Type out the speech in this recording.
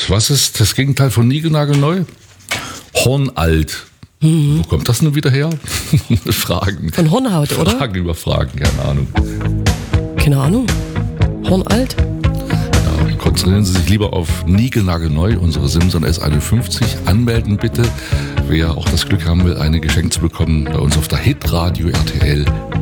Was ist das Gegenteil von niegelnagelneu? Hornalt. Wo kommt das nun wieder her? Fragen. Von Hornhaut, oder? Fragen über Fragen, keine Ahnung. Keine Ahnung. Hornalt? Ja, konzentrieren Sie sich lieber auf niegelnagelneu, unsere Simson S51. Anmelden bitte, wer auch das Glück haben will, eine geschenkt zu bekommen bei uns auf der Hitradio RTL